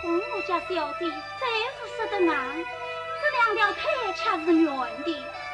我家小姐真是识得硬，这两条腿却是软的。